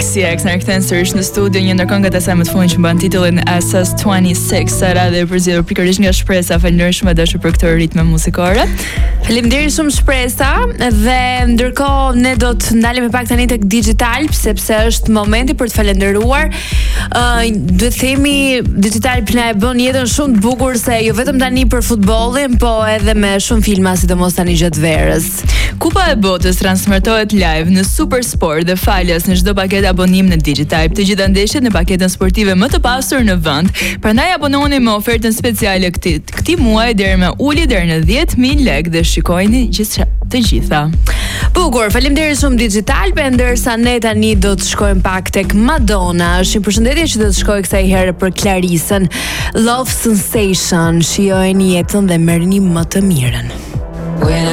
XCX në rikëthen sërish në studio një ndërkëngët e sa më të fundit që mban titullin SS26. Sara dhe përzgjedhur pikërisht nga Shpresa. Faleminderit shumë dashur për këtë ritme muzikore. Faleminderit shumë Shpresa, dhe ndërkohë ne do të ndalemi pak tani tek Digital, sepse është momenti për të falendëruar. Do të themi Digital na e bën jetën shumë të bukur, se jo vetëm tani për futbollin, po edhe me shumë filma, sidomos tani gjatë verës. Kupa e botës transmetohet live në Supersport dhe falas në çdo paketë abonim në Digitype. Të gjitha ndeshjet në paketën sportive më të pasur në vend. Prandaj abononi me ofertën speciale këtij muaji deri me ulje deri në 10.000 lekë dhe shikojini të gjitha. Bukur, faleminderit shumë Digital, ndërsa ne tani do të shkojmë pak tek Madonna. Është një përshëndetje që do të shkojë kësaj herë për Clarisën. Love Sensation, shijojeni jetën dhe merrni më të mirën.